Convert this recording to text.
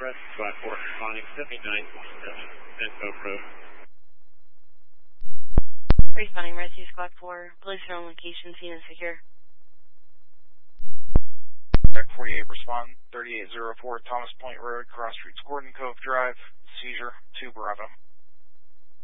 Rescue Squad 4 responding 79.7 Cove Road. Responding Rescue Squad 4, police are on location, scene and secure. 48 respond, 3804 Thomas Point Road, Cross Streets, Gordon Cove Drive, seizure 2 Bravo.